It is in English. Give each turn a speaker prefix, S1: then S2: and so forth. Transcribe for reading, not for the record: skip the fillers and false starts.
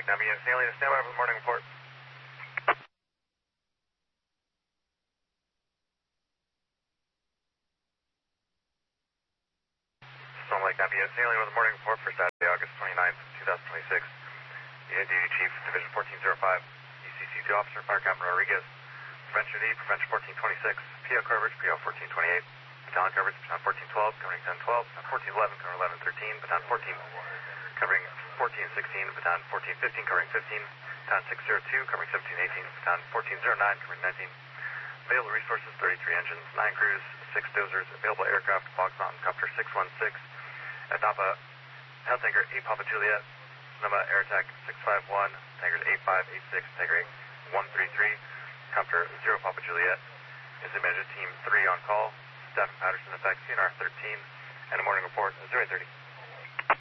S1: Lake Navy, Stanley, to stand by for the morning report. Storm Lake Navy, Stanley with the morning report for Saturday, August 29th, 2026. Unit Duty Chief, Division 1405, ECC2 Officer, Fire Captain Rodriguez. Prevention D, Prevention 1426, PO coverage, PO 1428, battalion coverage, battalion 1412, covering 1012, battalion 1411, covering 1113, battalion 14, covering 1416, battalion 1415, covering 15, battalion 602, covering 1718, battalion 1409, covering 19. Available resources, 33 engines, 9 crews, 6 dozers, available aircraft, Fox Mountain Copter 616, at Napa, Hell Tanker 8 Papa Juliet, Sonoma Air Attack 651, Tankers 8586, Tanker 8133, Copter 0 Papa Juliet, Incident Management Team 3 on call, staff in Patterson effect, CNR 13, and a morning report 0830.